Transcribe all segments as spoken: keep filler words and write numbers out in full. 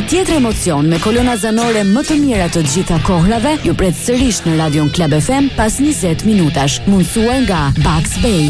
Një tjetër emocion me kolona zanore më të mira të gjitha kohrave ju pret sërish në Radion Club F M pas njëzet minutash, mundsuar nga Bugs Bay.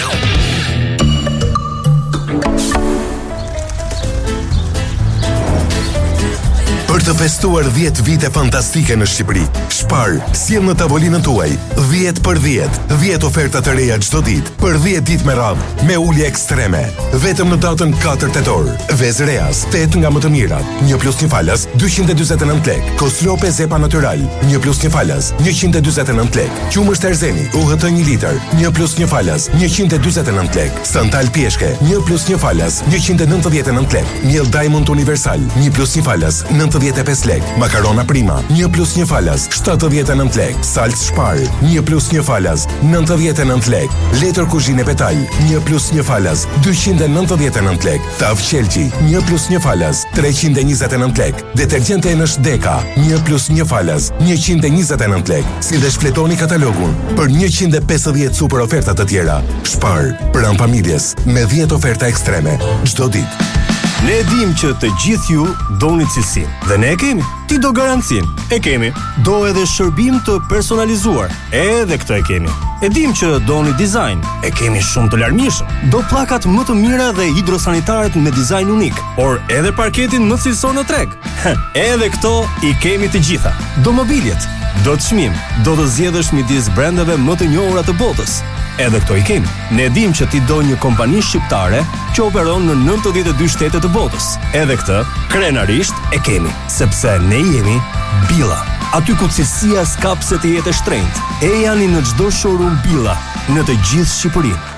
Për të festuar dhjetë vite fantastike në Shqipëri, Spar sjell në tavolinën tuaj dhjetë për dhjetë, dhjetë oferta të reja çdo ditë, për dhjetë ditë me radhë, me ulje ekstreme. Vetëm në datën katër tetor, vezë reas, tetë nga më të mirat, një plus një falas, dyqind e dyzet e nëntë lekë, Koslope Zepa Natural, një plus një falas, njëqind e dyzet e nëntë lekë, Qumësht Erzeni, U H T një litër, një plus një falas, njëqind e dyzet e nëntë lekë, Santal Pjeshke, një plus një falas, njëqind e nëntëdhjetë e nëntë lekë, Miell Diamond Universal, një plus një falas, nëntëdhjetë e pesë lekë, Makarona Prima, një plus një falas, shtatëdhjetë e nëntë lekë, Salc Spar, një plus një falas, nëntëdhjetë e nëntë lekë, Letër Kuzhinë Petal, një plus një falas, dyqind e nëntëdhjetë e nëntë lekë, Tav Qelqi, një plus një falas, treqind e njëzet e nëntë lekë, Detergjente Enësh Deka, një plus një falas, njëqind e njëzet e nëntë lekë, si dhe shfletoni katalogun për njëqind e pesëdhjetë super oferta të tjera. Spar, pranë familjes, me dhjetë oferta ekstreme çdo ditë. Ne e dim që të gjithë ju doni cilësinë, dhe ne e kemi. Ti do garancinë, e kemi. Do edhe shërbim të personalizuar, edhe këtë e kemi. E dim që doni dizajn, e kemi shumë të larmishëm. Do pllakat më të mira dhe hidrosanitaret me dizajn unik, por edhe parketin më cilësor në treg. Edhe këto i kemi të gjitha. Do mobiljet, do të çmim, do të zgjedhësh midis brendeve më të njohura të botës. Edhe këto i kemi. Ne dim që ti do një kompani shqiptare që operon në nëntëdhjetë e dy shtete të botës. Edhe këtë, krenarisht, e kemi, sepse ne jemi Billa. Aty ku cilësia s'ka pse të jetë e shtrenjtë. E janë në çdo showroom Billa, në të gjithë Shqipërinë.